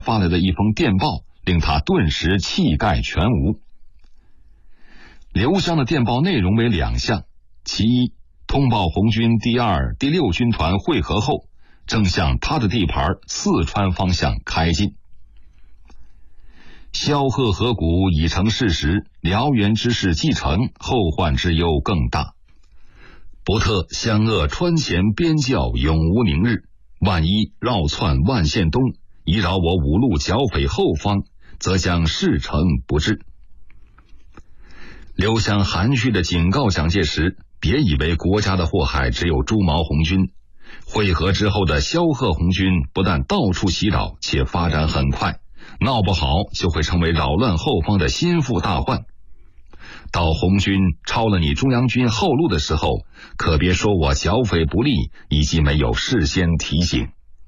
发来的一封电报，令他顿时气概全无。刘湘的电报内容为2项，其一，通报红军第2、第6军团会合后，正向他的地盘四川方向开进。萧贺河谷已成事实，燎原之势既成，后患之忧更大。不特湘鄂川黔边教永无宁日，万一绕窜万县东，以扰我五路剿匪后方，则将事成不治。刘湘含蓄地警告蒋介石，别以为国家的祸害只有朱毛红军，会合之后的萧贺红军不但到处袭扰，且发展很快，闹不好就会成为扰乱后方的心腹大患。到红军抄了你中央军后路的时候，可别说我剿匪不力，以及没有事先提醒。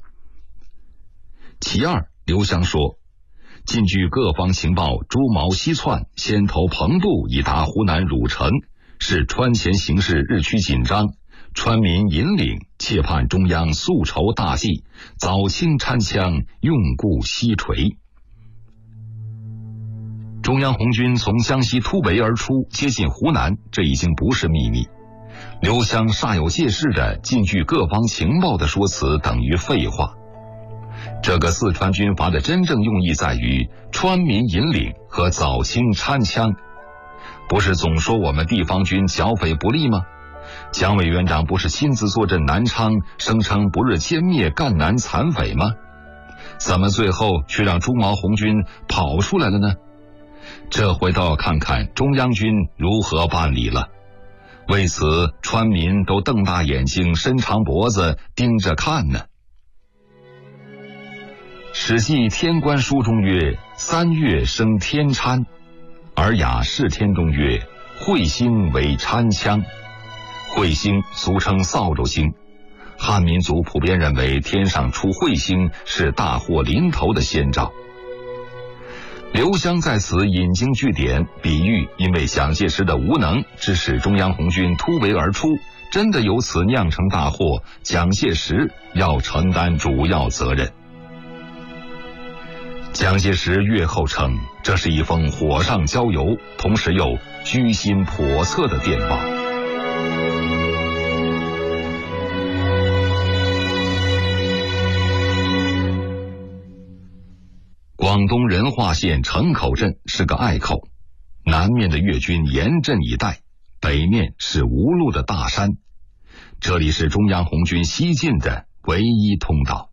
其二，刘湘说，近据各方情报，朱毛西窜，先头彭部已达湖南汝城，是川黔形势日趋紧张，川民引领，切盼中央速筹大计，早清参枪，用固西陲。中央红军从江西突围而出，接近湖南，这已经不是秘密。刘湘煞有介事的近据各方情报的说辞等于废话。这个四川军阀的真正用意在于川民引领和早清参枪。不是总说我们地方军剿匪不力吗？蒋委员长不是亲自坐镇南昌，声称不日歼灭赣南残匪吗？怎么最后却让朱毛红军跑出来了呢？这回倒要看看中央军如何办理了。为此，川民都瞪大眼睛，伸长脖子盯着看呢。史记天官书中曰：“3月生天参。”尔雅释天中曰：“彗星为参枪。”彗星俗称扫帚星，汉民族普遍认为天上出彗星是大祸临头的先兆。刘湘在此引经据典，比喻因为蒋介石的无能，致使中央红军突围而出，真的由此酿成大祸，蒋介石要承担主要责任。蒋介石阅后称，这是一封火上浇油，同时又居心叵测的电报。广东仁化县城口镇是个隘口，南面的粤军严阵以待，北面是无路的大山，这里是中央红军西进的唯一通道。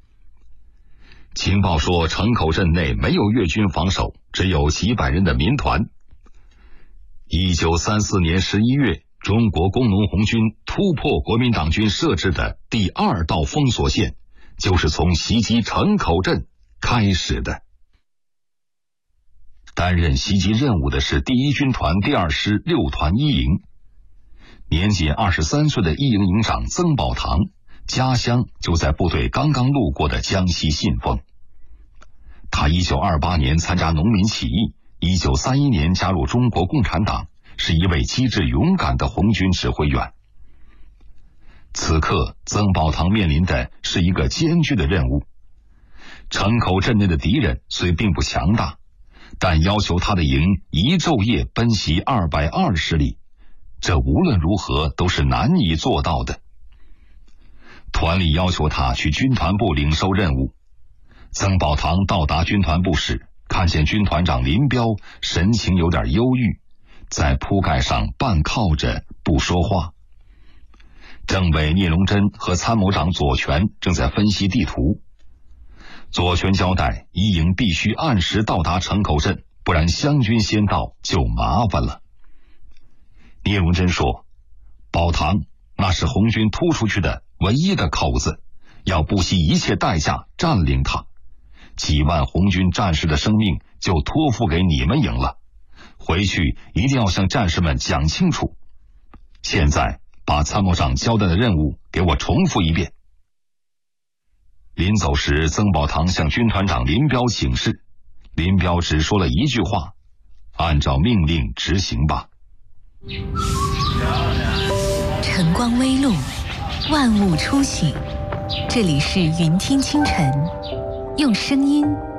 情报说城口镇内没有粤军防守，只有几百人的民团。1934年11月，中国工农红军突破国民党军设置的第2道封锁线，就是从袭击城口镇开始的。担任袭击任务的是第1军团第2师6团1营。年仅23岁的1营营长曾宝堂，家乡就在部队刚刚路过的江西信丰。他1928年参加农民起义，1931年加入中国共产党，是一位机智勇敢的红军指挥员。此刻，曾宝堂面临的是一个艰巨的任务。城口镇内的敌人虽并不强大，但要求他的营一昼夜奔袭220里，这无论如何都是难以做到的。团里要求他去军团部领受任务。曾宝堂到达军团部时，看见军团长林彪神情有点忧郁，在铺盖上半靠着不说话。政委聂荣臻和参谋长左权正在分析地图。左权交代1营必须按时到达城口镇，不然湘军先到就麻烦了。聂荣臻说，宝堂那是红军突出去的唯一的口子，要不惜一切代价占领它。几万红军战士的生命就托付给你们营了，回去一定要向战士们讲清楚。现在把参谋长交代的任务给我重复一遍。临走时，曾宝堂向军团长林彪请示，林彪只说了一句话：按照命令执行吧。 晨光微露，万物初醒，这里是云听清晨， 用声音